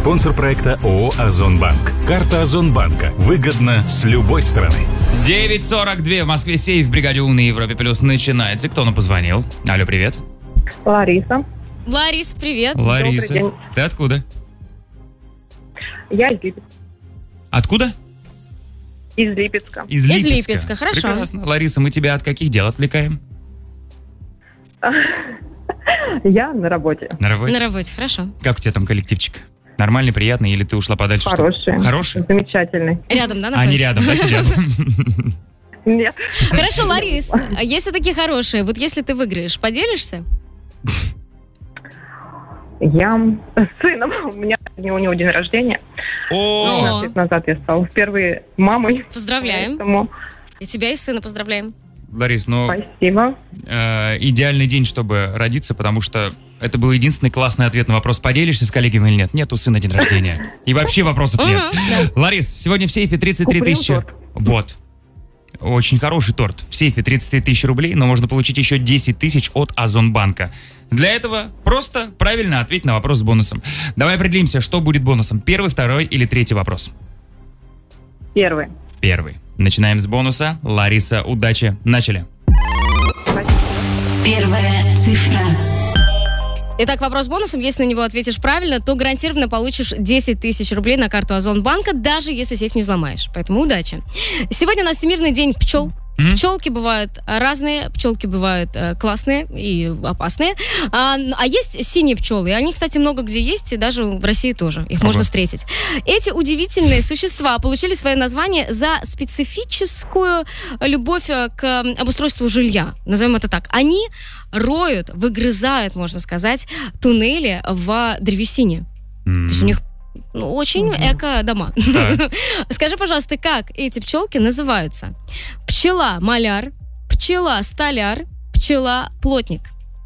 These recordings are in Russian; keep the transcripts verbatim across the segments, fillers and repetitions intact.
Спонсор проекта ООО «Озонбанк». Карта Озонбанка. Выгодно с любой стороны. девять сорок два в Москве. Сейф в бригаде У на Европе Плюс начинается. Кто нам позвонил? Алло, привет. Лариса. Ларис, привет. Лариса. Добрый день. Ты откуда? Я из Липецка. Откуда? Из Липецка. Из Из Липецка. Липецка, хорошо. Прекрасно. Лариса, мы тебя от каких дел отвлекаем? Я на работе. На работе? На работе, хорошо. Как у тебя там коллективчик? Нормальный, приятный, или ты ушла подальше? Хороший. Что? Хороший? Замечательный. Рядом, да, Они находится? рядом, да, сидят? Нет. Хорошо, Ларис, а если такие хорошие, вот если ты выиграешь, поделишься? Я с сыном. У меня у него день рождения. О, О. Лет назад я стала впервые мамой. Поздравляем. Поэтому И тебя, и сына поздравляем. Ларис, ну, спасибо. э, идеальный день, чтобы родиться, потому что это был единственный классный ответ на вопрос, поделишься с коллегами или нет. Нет, у сына день рождения. И вообще вопросов нет. Мгм, да. Ларис, сегодня в сейфе тридцать три Куплю тысячи. торт. Вот. Очень хороший торт. В сейфе тридцать три тысячи рублей, но можно получить еще десять тысяч от Озонбанка. Для этого просто правильно ответь на вопрос с бонусом. Давай определимся, что будет бонусом. Первый, второй или третий вопрос? Первый. Первый. Начинаем с бонуса. Лариса, удачи. Начали. Первая цифра. Итак, вопрос с бонусом. Если на него ответишь правильно, то гарантированно получишь десять тысяч рублей на карту Озонбанка, даже если сейф не взломаешь. Поэтому удачи. Сегодня у нас Всемирный день пчел. Мгм. Пчелки бывают разные, пчелки бывают э, классные и опасные. А, а есть синие пчелы. И они, кстати, много где есть, и даже в России тоже. Их Ага. можно встретить. Эти удивительные существа получили свое название за специфическую любовь э, к обустройству жилья. Назовем это так. Они роют, выгрызают, можно сказать, туннели в древесине. То есть у них ну, очень эко-дома. Так. Скажи, пожалуйста, как эти пчелки называются? Пчела-маляр, пчела-столяр, пчела-плотник.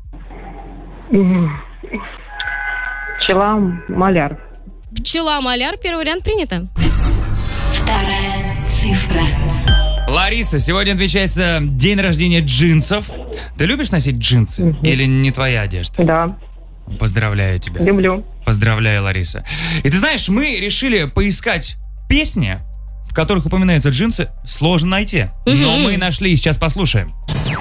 Пчела-маляр. Пчела-маляр, первый вариант принято. Вторая цифра. Лариса, сегодня отмечается день рождения джинсов. Ты любишь носить джинсы? Мгм. Или не твоя одежда? Да, Поздравляю тебя. люблю. Поздравляю, Лариса. И ты знаешь, мы решили поискать песни, в которых упоминаются джинсы. Сложно найти. Но Мгм. мы нашли и сейчас послушаем.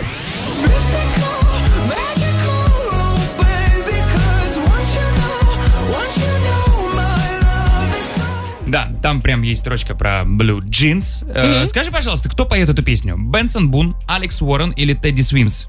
Да, там прям есть строчка про Blue Jeans. Э, Мгм. скажи, пожалуйста, кто поет эту песню? Бенсон Бун, Алекс Уоррен или Тедди Свимс?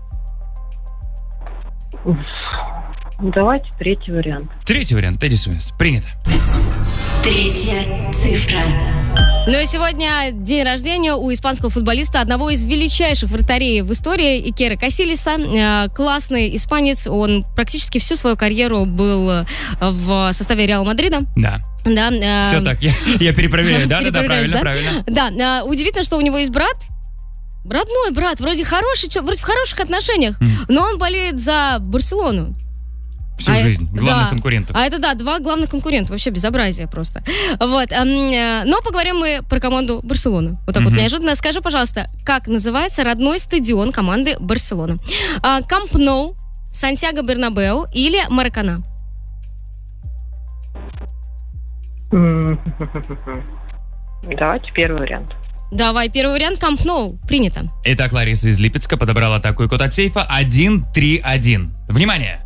Давайте третий вариант. Третий вариант, Тедди Свимс. Принято. Третья цифра. Ну и сегодня день рождения у испанского футболиста, одного из величайших вратарей в истории, Икера Касилиса. Э, Классный испанец, он практически всю свою карьеру был э, в составе Реала Мадрида. Да. Да, э, Все так, я, я перепроверяю. Да, да, да, перепроверяешь, правильно, да? правильно. Да, э, удивительно, что у него есть брат. Родной брат, вроде хороший, чел- вроде в хороших отношениях, Мгм. но он болеет за Барселону. Всю А э- жизнь. Главных да. конкурентов. А это, да, два главных конкурента. Вообще безобразие просто. Вот. эм, э, Но поговорим мы про команду Барселоны. Вот так вот Мгм. неожиданно. Скажи, пожалуйста, как называется родной стадион команды Барселона? А, Камп Ноу, Сантьяго Бернабеу или Маракана? М, Давайте первый вариант. Давай, первый вариант. Камп Ноу. Принято. Итак, Лариса из Липецка подобрала такой код от сейфа один три один. Внимание!